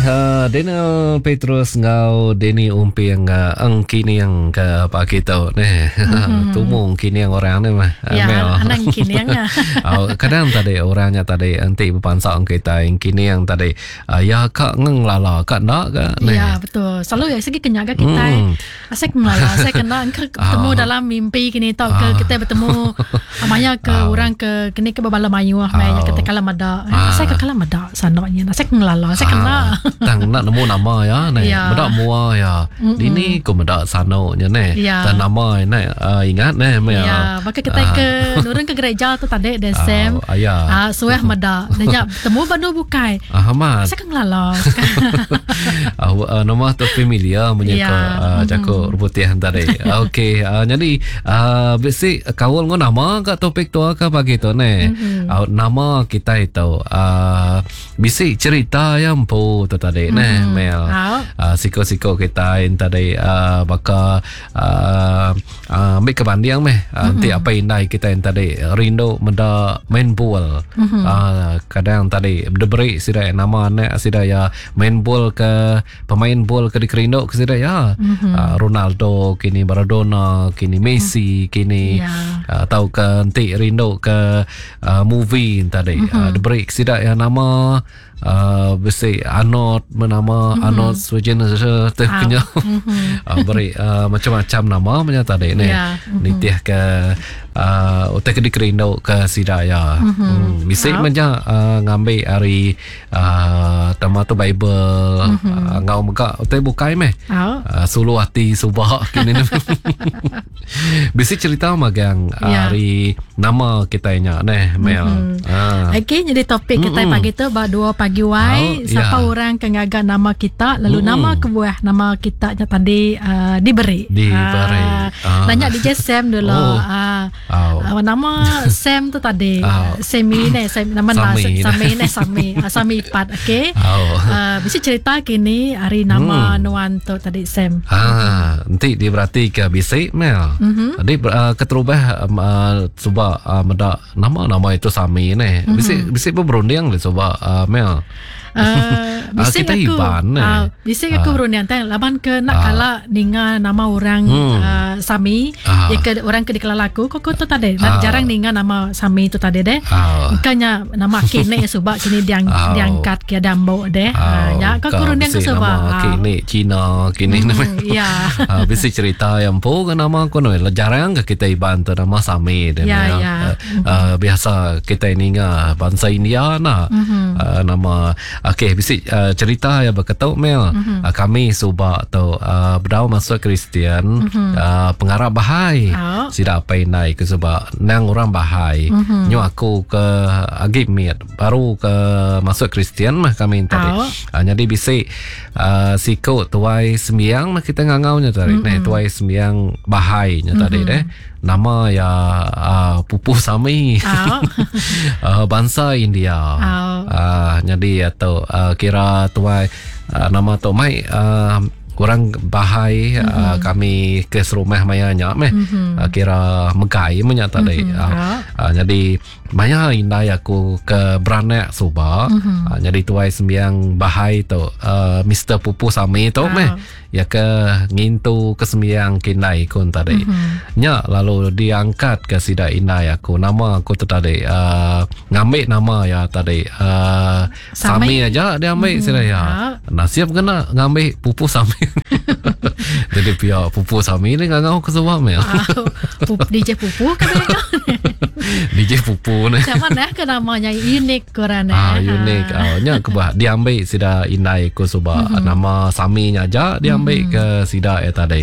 Dena Petrus ngau Deni umpi yang ang kini yang ke pagi tau ne. Tumung kini yang orang ni mah. Ya, anang kini yang. Kadang tadi orangnya tadi anti berpansak kita yang kini yang tadi ya kak ngeng lala kak nak ke ne. Ya betul. Selalu ya segi kenyaga kita. Asik melala, saya kena bertemu dalam mimpi kini tau ke kita bertemu amanya ke orang ke kini ke babala mayu amanya kita kalam ada. Saya ke kalam ada sanoknya. Saya ngelala, saya kena. Tang nak nemu nama ya ne. Ya. Medak mua ya. Ini ko medak sanoknya ne. Ya. Dan nama ne ingat ne me. Ya, maka kita ke nurun ke gereja tu tadi Desem. Ya. Sueh medak. Nanya bertemu bandu bukai. Ahmad. Saya ngelala. Nama tu familiar menyeka jago ruputiah tadi. Okey, jadi basic kawal ngo nama kat topik tu ke pagi tu ne. Nama kita itu basic cerita yang po tu tadi ne Mel. Siko-siko kita yang tadi baka ambil kebandiang meh. Nanti apa indai kita yang tadi rindu menda main bola. Kadang tadi deberi sida nama ne sida ya main bola ke pemain bola ke dikerindo ke sida ya. Ronaldo kini Maradona kini Messi kini tahu ke nanti rindu ke movie tadi deberi sida ya nama besi Arnold menama Arnold Schwarzenegger tu punya beri macam-macam nama punya tadi ni nitiah ke utak ke dikerindo ke sidaya bisi macam ngambil hari tema tu Bible ngau muka utak bukai meh sulu hati subah kini bisi cerita magang hari nama kita nya neh Mel. Okay, jadi topik kita pagi tu dua pagi wai siapa orang kengaga nama kita lalu nama kebuah nama kita tadi diberi. Nanya DJ Sam dulu. Nama Sam tu tadi Sami ni Sami Ipat. Okay. Bisa cerita kini hari nama Nuan tu tadi Sam. Nanti dia berarti ke bisik Mel. Jadi keterubah cuba meda nama itu Sami ni. Bisik pun berunding le cuba Mel. Bisik aku bisik aku berunding tang laban ke nak kala ninga nama orang Sami ya ke orang ke dikelalaku kok tu tadi jarang ninga nama Sami tu tadi deh. Kanya nama kini sebab kini diangkat ke dambo deh. Ya kau berunding ke sebab kini Cina kini ya. Bisik cerita yang po ke nama aku no jarang ke kita bantu nama Sami deh. Biasa kita ninga bangsa India na nama okey bisik cerita yang berkata Mel kami subak tu berdau masuk Kristian pengarah Bahai sida apa inai ke sebab nang orang Bahai nyu aku ke agimit baru ke masuk Kristian mah kami tadi jadi bisik siko tuai sembiang mah kita ngangaunya tadi tuai sembiang Bahai nya tadi deh nama ya pupu Sami bangsa India jadi atau kira tuai nama tu mai kurang Bahai kami ke rumah mayanya meh kira megai menyata deh jadi maya indai aku ke beranak suba jadi tuai sembiang Bahai tu Mr. Pupu Sami tu meh ya ke ngintu ke sembiang kinai kun tadi nya lalu diangkat ke sida indai aku nama aku tu tadi ngambil nama ya tadi Sami aja dia ambil sida ya nasib kena ngambil Pupu Sami. Jadi pihak Pupu Sami ni ngangau ke sebab Mel. DJ Pupu kan DJ Pupu ni. Macam mana ke namanya unik korang unik. Nya kebah diambil sida inai ku sebab nama Sami nya aja diambil ke sida tadi.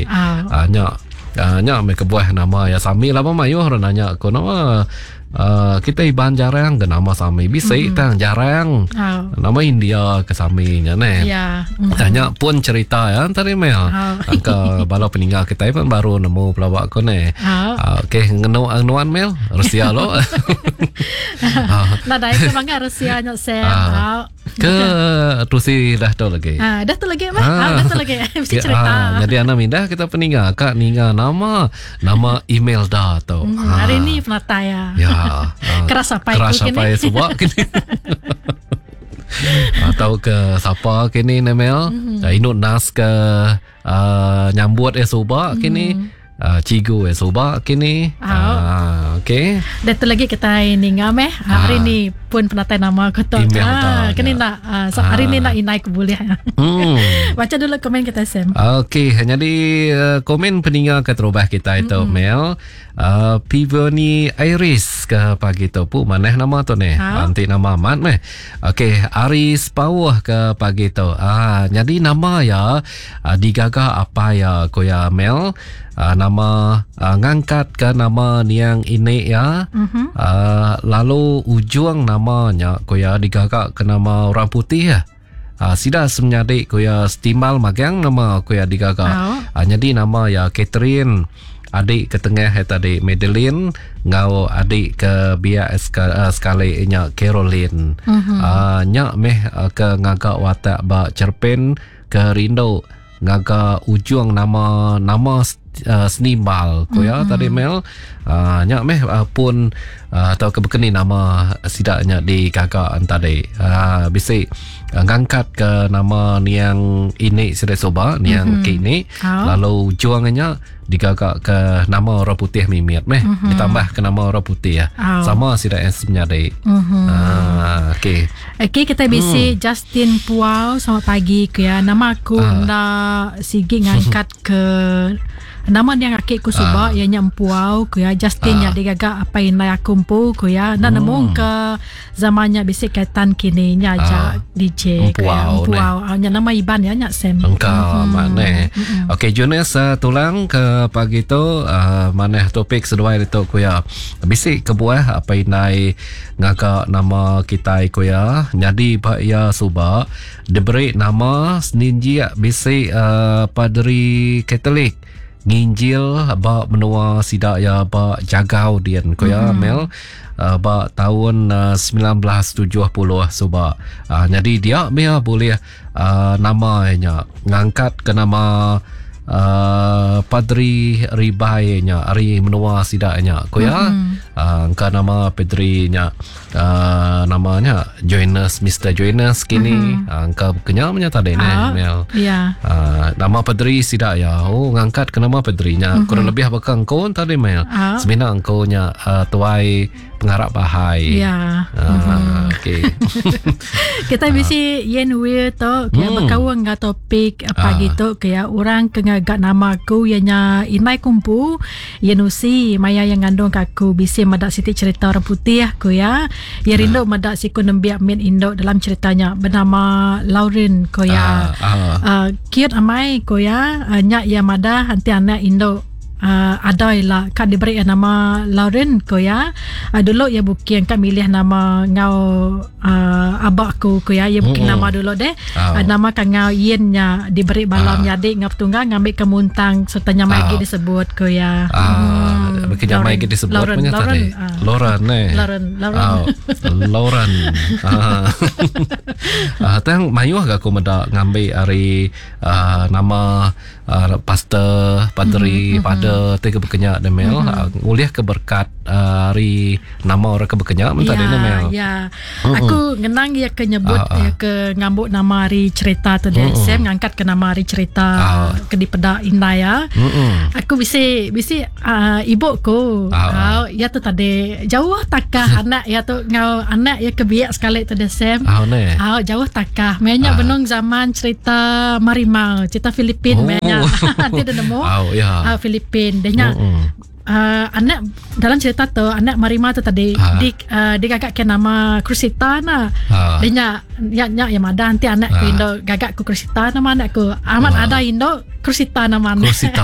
Nya me kebuah nama ya Sami lah mayu orang nanya aku nama kita iban jarang ke nama Sami bisa tang jarang nama India ke Sami nya ne tanya pun cerita ya tadi Mel ke bala peninggal kita pun baru nemu pelawak ko ne okey ngenu anuan Mel Rusia lo nah dai ke mangga Rusia nya Sam ke Rusi dah tu lagi dah tu lagi dah tu lagi mesti cerita jadi anak mindah kita peninggal kak ninga nama email dah tu hari ni penata ya keras apa sebab kini Atau ke siapa kini Mel, inut nas ke nyambut soba kini. Cigu soba kini. Okay. Dan tu lagi kita ini ngam hari ni pun penatai nama kata. Kini nak hari ni nak inai ku boleh. Baca dulu komen kita Sam. Okay, jadi komen peninggal ke terubah kita itu Mel. Pivoni Iris ke pagi tu pu mana nama tu ni? Nanti nama mat meh. Okay, Aris Pawah ke pagi tu. Jadi nama ya digaga apa ya koya Mel? Nama ngangkat ke nama niang ini ya. Lalu ujung namanya koya digagak ke nama orang putih ya. Sida semenjadi koya stimal magang nama koya digagak. Jadi nama ya Catherine. Adik ke tengah tadi Madeline, ngau adik ke biar sekali nya Caroline. Nyak meh ke ngagak watak ba cerpen ke Rindo ngagak ujung nama senimbal koya tadi Mel. Nyak meh pun atau kebekeni nama sidaknya di kakak tadi. Bisik ngangkat ke nama niang ini sudah soba niang kini. Lalu juangannya digagak ke nama orang putih mimit meh ditambah ke nama orang putih ya. Sama sidak yang sebenarnya. Okay. Okay, kita bisi Justin Puau, selamat pagi ya. Nama aku nak sigi ngangkat ke nama yang akik ku suba ianya Empuau ku ya. Justin ya digagak apa yang aku empu ku ya. Dan nemu ke zamannya bisik kaitan kini nya aja DJ Empuau. Nya nama Iban ya nya Sam. Engkau mana? Okey, Jonas tulang ke pagi tu mana topik sedua itu ku ya. Bisik kebuah apa inai ngagak nama kita ku ya. Jadi pak ya suba diberi nama seninji bisik Padri Katolik nginjil ba menua sidak ya ba jagau dian ko ya Mel ba tahun 1970 suba. Jadi dia mea boleh namanya ngangkat ke nama Padri Ribainya ari menua sidaknya ko ya. Angka nama Padrinya namanya Joinus, Mr. Joinus kini. Angka kenyamnya tadi ni Mel. Nama Padri sidak ya. Ngangkat ke nama Padrinya. Kurang lebih apakah engkau tadi Mel? Sebenarnya engkau nya tuai pengarap bahai. Okay. Kita bisi yen we to kaya berkawan dengan topik pagi tu kaya orang kengagak nama aku ianya inai kumpu yenusi maya yang ngandung kaku bisi madak siti cerita orang putih aku ya. Ya rindu madak siku nembiak min Indo dalam ceritanya bernama Lauren koya. Cute amai koya nyak ya madah nanti anak Indo ada lah kan diberi nama Lauren koya. Dulu ya bukan kan milih nama ngau abakku koya ya bukan nama dulu deh. Nama kan ngau yennya diberi balam nyadik ngap tunggang ngambil kemuntang serta nyamai disebut koya. Bukan nyamai disebut punya tadi. Lauren. Tang mayuh gak aku meda ngambil hari nama pastor Padri pada tiga berkenyak Demel uliah keberkat hari nama orang keberkenyak mentah dia Demel. Aku ngenang ya ke nyebut ya ke ngambut nama hari cerita tu dia. Saya ngangkat ke nama hari cerita ke di peda Indaya. Aku bisi ibuku ya tu tadi jauh takah anak ya tu ngau anak ya kebiak sekali tu dia Sam. Jauh takah mainnya benung zaman cerita Marimau cerita Filipin mainnya. Nanti dia nemu Filipin dia anak dalam cerita tu anak Marima tu tadi dia gagak ke nama Krusita na dia ya mada nanti anak ku Indo gagak ku Krusita nama anak ku amat ada Indo Krusita nama anak Krusita.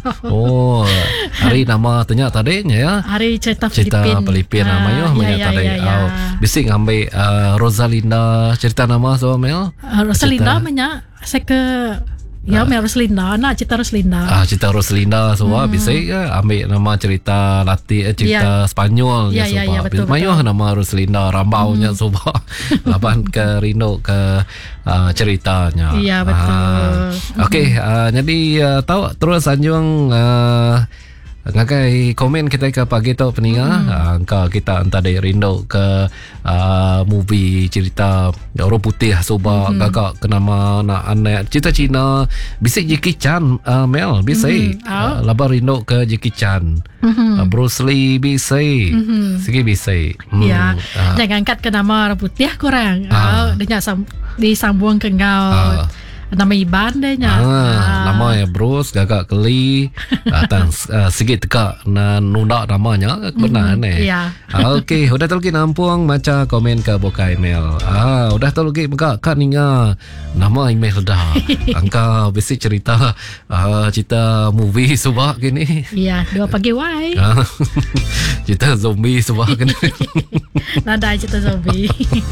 Hari nama tanya tadi ya hari cerita Filipin namanya tadi bisik ngambil Rosalinda cerita nama so Mel Rosalinda menya saya ke ya Mel Rosalinda nak cerita Rosalinda cerita Rosalinda semua bisa ambil nama cerita cerita Spanyol betul mayuh nama Rosalinda rambaunya semua laban ke Rino ke ceritanya betul. Okey jadi tahu terus anjung ngagai komen kita ke pagi tu peninga angka kita entah dari rindu ke movie cerita orang putih soba gagak kenama nak anak cerita Cina bisik Jackie Chan Mel bisik laba rindu ke Jackie Chan Bruce Lee bisik sikit bisik ya jangan angkat ke nama orang putih kurang dia disambung ke kau nama Iban deh nya. Nama ya Bruce gagak keli datang sikit teka nunda namanya benar ne. Ya. Okey, udah tahu nampung maca komen ke boka email. Udah tahu lagi begak kan ninga nama email dah. Angka besi cerita movie subak gini. Iya, 2 pagi wai. Cerita zombie subak gini. Nada cerita zombie.